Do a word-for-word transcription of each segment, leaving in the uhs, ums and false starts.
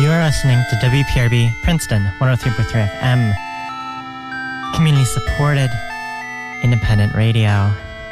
You're listening to W P R B Princeton one oh three point three F M, community supported independent radio.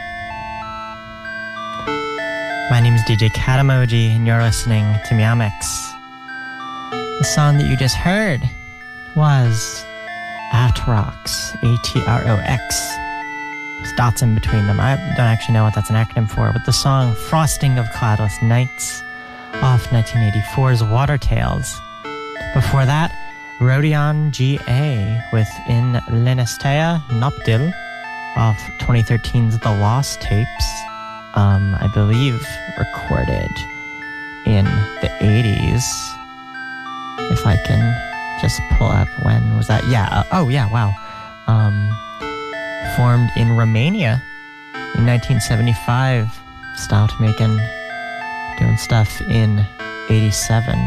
My name is D J Cat Emoji, and you're listening to Meowmix. The song that you just heard was Atrox, A T R O X, with dots in between them. I don't actually know what that's an acronym for, but the song Frosting of Cloudless Nights off nineteen eighty-four's Water Tales. Before that, Rodion G A with In Lenestea Noptil off twenty thirteen's The Lost Tapes, um, I believe recorded in the eighties. If I can just pull up, when was that? Yeah, uh, oh yeah, wow. Um, formed in Romania in nineteen seventy-five, stopped making, doing stuff in eighty-seven.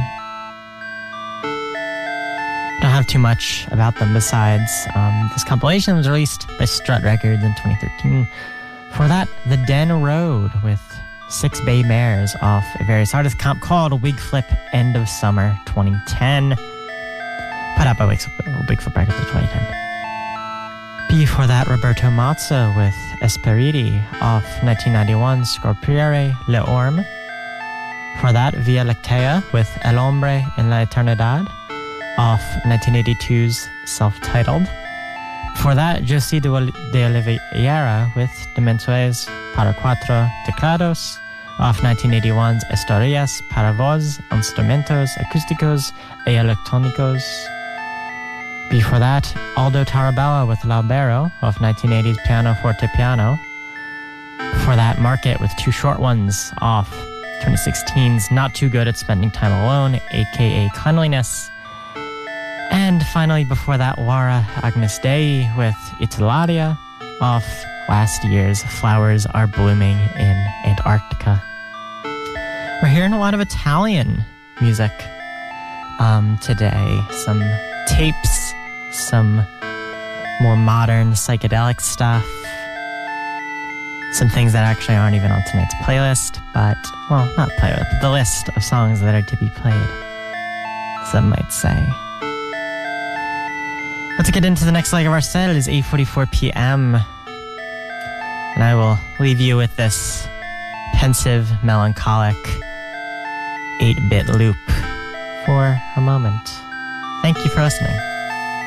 Don't have too much about them besides um, this compilation was released by Strut Records in twenty thirteen. For that, The Den Road with Six Bay Mares off a various artist comp called Wig Flip End of Summer twenty ten. Put out by Wig Flip Records in twenty ten. Before that, Roberto Mazzo with Esperiti off nineteen ninety-one's Scorpiere Le Orme. For that, Via Lactea with El Hombre en la Eternidad off nineteen eighty-two's Self-Titled. For that, Josie de, de Oliveira with Dimensiones para Cuatro Teclados off nineteen eighty-one's Historias para Voz, Instrumentos Acústicos e Electrónicos. Before that, Aldo Tarabella with L'Albero off nineteen eighty's Piano Forte Piano. For that, Market with two short ones off twenty sixteen's Not Too Good at Spending Time Alone, aka Cleanliness. And finally, before that, Laura Agnes Dei with Italaria off last year's Flowers Are Blooming in Antarctica. We're hearing a lot of Italian music um, today. Some tapes, some more modern psychedelic stuff, some things that actually aren't even on tonight's playlist, but, well, not playlist, but the list of songs that are to be played, some might say. Let's get into the next leg of our set. It is eight forty-four p.m. And I will leave you with this pensive, melancholic eight-bit loop for a moment. Thank you for listening.